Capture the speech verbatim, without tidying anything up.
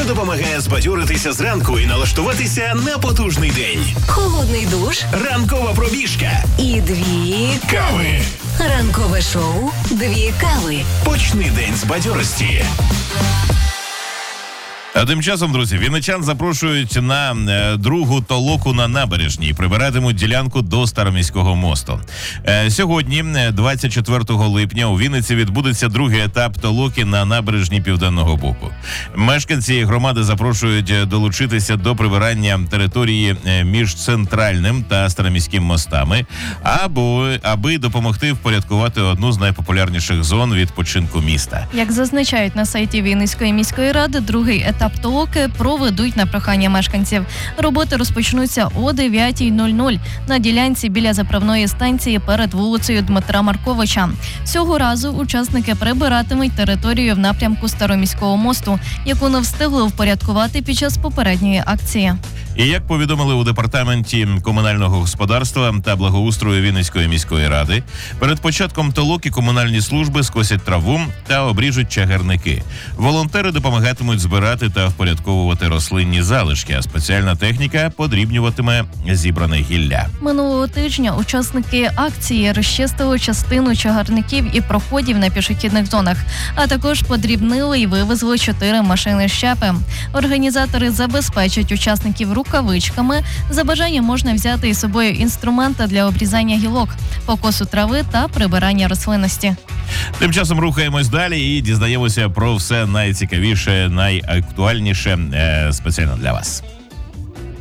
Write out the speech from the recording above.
допомагає збадьоритися зранку і налаштуватися на потужний день. Холодний душ, Ранкова пробіжка і дві кави. Ранкове шоу «Дві кави». Почни день з бадьорості. А тим часом, друзі, вінничан запрошують на е, другу толоку на набережній. Прибиратимуть ділянку до Староміського мосту. Е, сьогодні, двадцять четвертого липня, у Вінниці відбудеться другий етап толоки на набережній Південного Бугу. Мешканці громади запрошують долучитися до прибирання території між Центральним та Староміським мостами, або аби допомогти впорядкувати одну з найпопулярніших зон відпочинку міста. Як зазначають на сайті Вінницької міської ради, другий етап толоки проведуть на прохання мешканців. Роботи розпочнуться о дев'ятій нуль нуль на ділянці біля заправної станції перед вулицею Дмитра Марковича. Цього разу учасники прибиратимуть територію в напрямку Староміського мосту, яку не встигли впорядкувати під час попередньої акції. І як повідомили у департаменті комунального господарства та благоустрою Вінницької міської ради, перед початком толоки комунальні служби скосять траву та обріжуть чагарники. Волонтери допомагатимуть збирати та впорядковувати рослинні залишки, а спеціальна техніка подрібнюватиме зібране гілля. Минулого тижня учасники акції розчистили частину чагарників і проходів на пішохідних зонах, а також подрібнили і вивезли чотири машини щепи. Організатори забезпечать учасників рукавичками. За бажанням можна взяти із собою інструменти для обрізання гілок, покосу трави та прибирання рослинності. Тим часом рухаємось далі і дізнаємося про все найцікавіше, найактуальніше е, спеціально для вас.